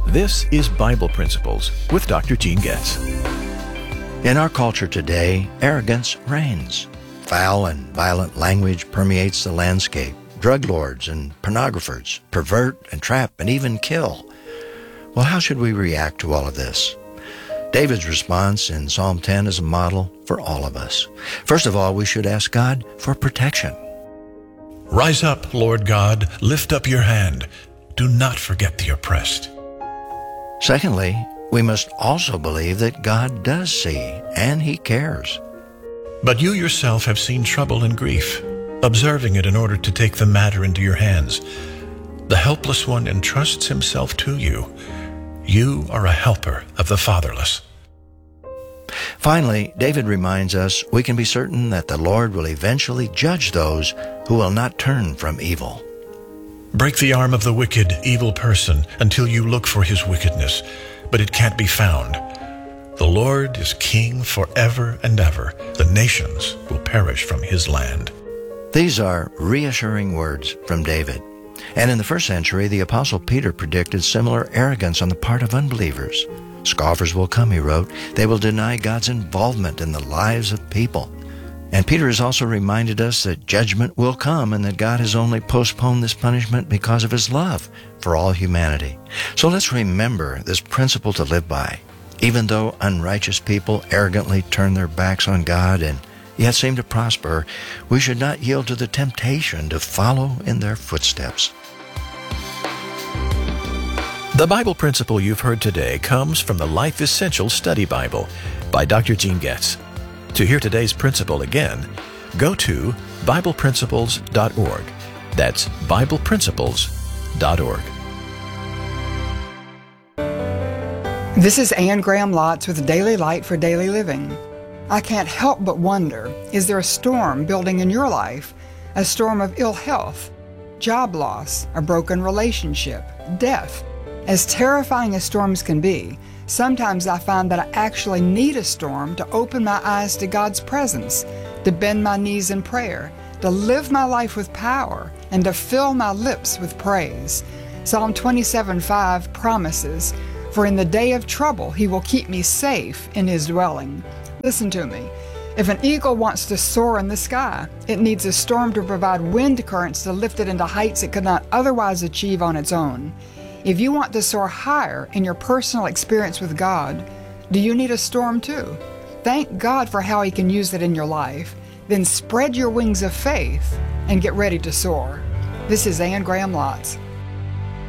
This is Bible Principles with Dr. Gene Getz. In our culture today, arrogance reigns. Foul and violent language permeates the landscape. Drug lords and pornographers pervert and trap and even kill. Well, how should we react to all of this? David's response in Psalm 10 is a model for all of us. First of all, we should ask God for protection. Rise up, Lord God, lift up your hand. Do not forget the oppressed. Secondly, we must also believe that God does see and He cares. But you yourself have seen trouble and grief, observing it in order to take the matter into your hands. The helpless one entrusts himself to you. You are a helper of the fatherless. Finally, David reminds us we can be certain that the Lord will eventually judge those who will not turn from evil. Break the arm of the wicked, evil person until you look for his wickedness, but it can't be found. The Lord is king forever and ever. The nations will perish from his land. These are reassuring words from David. And in the first century, the Apostle Peter predicted similar arrogance on the part of unbelievers. Scoffers will come, he wrote. They will deny God's involvement in the lives of people. And Peter has also reminded us that judgment will come and that God has only postponed this punishment because of His love for all humanity. So let's remember this principle to live by. Even though unrighteous people arrogantly turn their backs on God and yet seem to prosper, we should not yield to the temptation to follow in their footsteps. The Bible principle you've heard today comes from the Life Essentials Study Bible by Dr. Gene Getz. To hear today's principle again, go to BiblePrinciples.org. That's BiblePrinciples.org. This is Anne Graham Lotz with Daily Light for Daily Living. I can't help but wonder, is there a storm building in your life? A storm of ill health, job loss, a broken relationship, death? As terrifying as storms can be, sometimes I find that I actually need a storm to open my eyes to God's presence, to bend my knees in prayer, to live my life with power, and to fill my lips with praise. Psalm 27:5 promises, "For in the day of trouble He will keep me safe in His dwelling." Listen to me. If an eagle wants to soar in the sky, it needs a storm to provide wind currents to lift it into heights it could not otherwise achieve on its own. If you want to soar higher in your personal experience with God, do you need a storm too? Thank God for how He can use it in your life. Then spread your wings of faith and get ready to soar. This is Anne Graham Lotz.